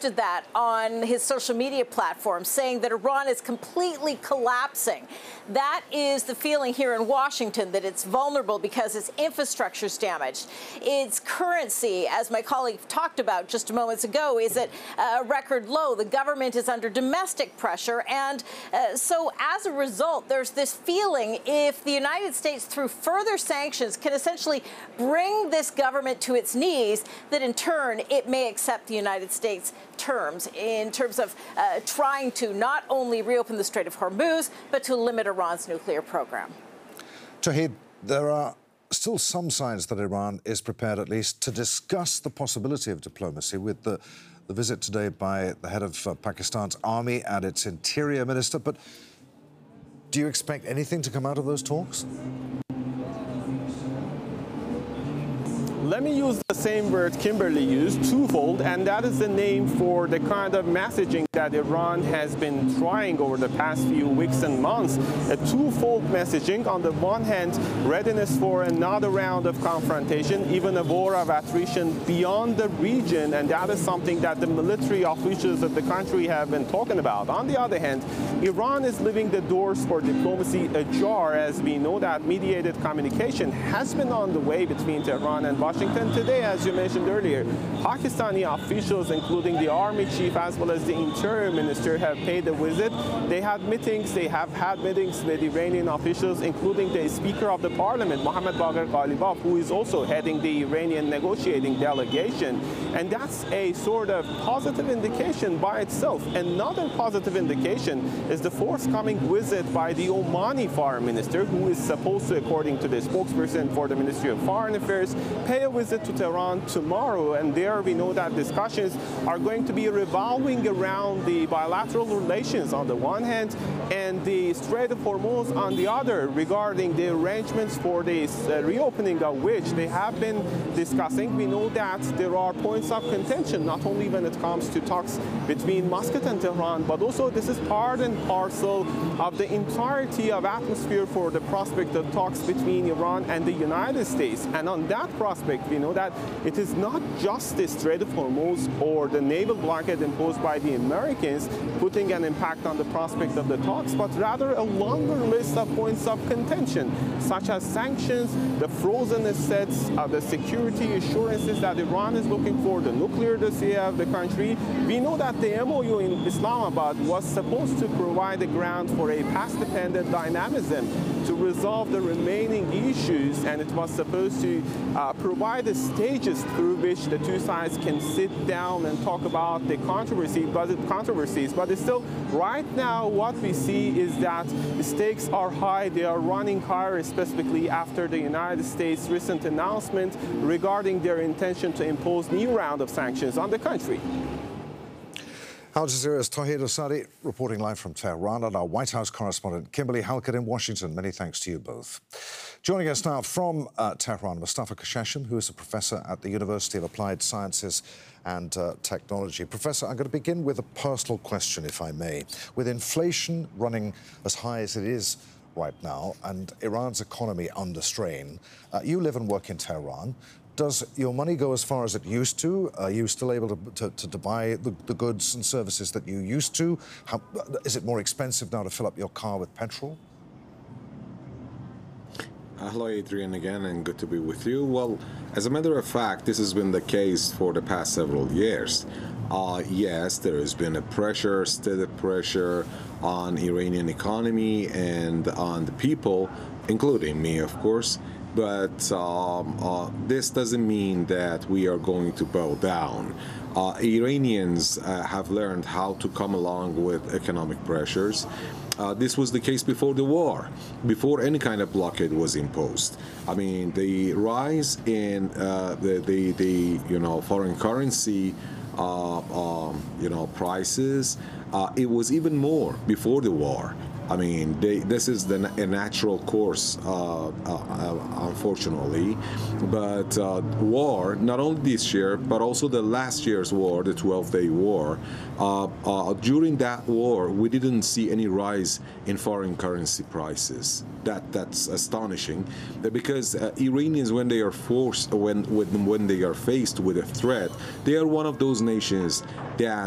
posted that on his social media platform, saying that Iran is completely collapsing. That is the feeling here in Washington, that it's vulnerable because its infrastructure is damaged. Its currency, as my colleague talked about just moments ago, is at a record low. The government is under domestic pressure. And so as a result, there's this feeling if the United States, through further sanctions, can essentially bring this government to its knees, that in turn it may accept the United States terms in terms of trying to not only reopen the Strait of Hormuz, but to limit Iran's nuclear program. Tauhid, there are still some signs that Iran is prepared at least to discuss the possibility of diplomacy, with the visit today by the head of Pakistan's army and its interior minister. But do you expect anything to come out of those talks? Let me use the same word Kimberly used, twofold, and that is the name for the kind of messaging that Iran has been trying over the past few weeks and months. A twofold messaging. On the one hand, readiness for another round of confrontation, even a war of attrition beyond the region, and that is something that the military officials of the country have been talking about. On the other hand, Iran is leaving the doors for diplomacy ajar, as we know that mediated communication has been on the way between Tehran and Washington. Today, as you mentioned earlier, Pakistani officials, including the army chief as well as the interior minister, have paid a visit. They have had meetings with Iranian officials, including the Speaker of the Parliament, Mohammad Bagher Ghalibaf, who is also heading the Iranian negotiating delegation. And that's a sort of positive indication by itself. Another positive indication is the forthcoming visit by the Omani foreign minister, who is supposed to, according to the spokesperson for the Ministry of Foreign Affairs, pay a visit to Tehran tomorrow. And there we know that discussions are going to be revolving around the bilateral relations on the one hand and the Strait of Hormuz on the other, regarding the arrangements for the reopening of which they have been discussing. We know that there are points of contention, not only when it comes to talks between Muscat and Tehran, but also this is part and parcel of the entirety of atmosphere for the prospect of talks between Iran and the United States. And on that prospect, we know that it is not just the Strait of Hormuz or the naval blockade imposed by the Americans putting an impact on the prospect of the talks, but rather a longer list of points of contention, such as sanctions, the frozen assets, the security assurances that Iran is looking for, the nuclear dossier of the country. We know that the MOU in Islamabad was supposed to provide a ground for a past-dependent dynamism to resolve the remaining issues, and it was supposed to provide the stages through which the two sides can sit down and talk about the controversies. But it's still, right now, what we see is that the stakes are high. They are running higher, specifically after the United States' recent announcement regarding their intention to impose new round of sanctions on the country. Al Jazeera's Tauhid Asadi reporting live from Tehran, and our White House correspondent Kimberly Halkett in Washington. Many thanks to you both. Joining us now from Tehran, Mustafa Kasheshim, who is a professor at the University of Applied Sciences and Technology. Professor, I'm going to begin with a personal question, if I may. With inflation running as high as it is right now and Iran's economy under strain, you live and work in Tehran. Does your money go as far as it used to? Are you still able to buy the goods and services that you used to? Is it more expensive now to fill up your car with petrol? Hello, Adrian, again, and good to be with you. Well, as a matter of fact, this has been the case for the past several years. Yes, there has been a steady pressure on Iranian economy and on the people, including me, of course. But this doesn't mean that we are going to bow down. Iranians have learned how to come along with economic pressures. This was the case before the war, before any kind of blockade was imposed. I mean, the rise in the foreign currency prices, it was even more before the war. I mean, this is a natural course, unfortunately. But war, not only this year, but also the last year's war, the 12-day war, during that war, we didn't see any rise in foreign currency prices. That's astonishing, because Iranians, when they are when they are faced with a threat, they are one of those nations that